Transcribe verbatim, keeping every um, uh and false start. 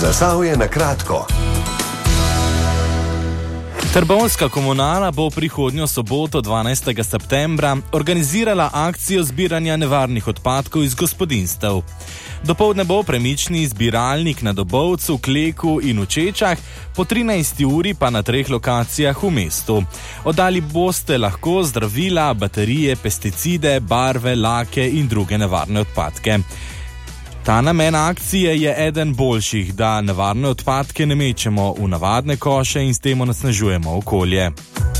Zasavje na kratko. Trbovska komunala bo prihodnjo soboto dvanajstega septembra organizirala akcijo zbiranja nevarnih odpadkov iz gospodinjstev. Dopoldne bo premični zbiralnik na Dobovcu, Kleku in v Čečah, po trinajsti uri pa na treh lokacijah v mestu. Oddali boste lahko zdravila, baterije, pesticide, barve, lake in druge nevarne odpadke. Ta namen akcije je eden boljših, da nevarne odpadke ne mečemo v navadne koše in s tem onesnažujemo okolje.